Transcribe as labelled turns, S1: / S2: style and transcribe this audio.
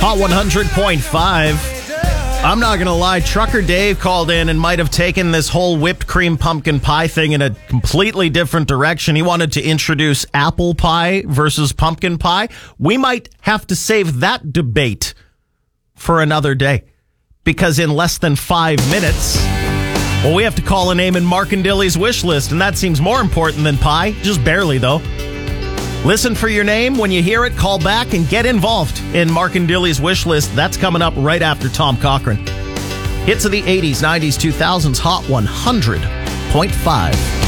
S1: Hot 100.5. I'm not going to lie, Trucker Dave called in and might have taken this whole whipped cream pumpkin pie thing in a completely different direction. He wanted to introduce apple pie versus pumpkin pie. We might have to save that debate for another day, because in less than 5 minutes, well, we have to call a name in Mark and Dilly's wish list, and that seems more important than pie. Just barely, though. Listen for your name. When you hear it, call back and get involved in Mark and Dilly's wish list. That's coming up right after Tom Cochran. Hits of the 80s, 90s, 2000s, Hot 100.5.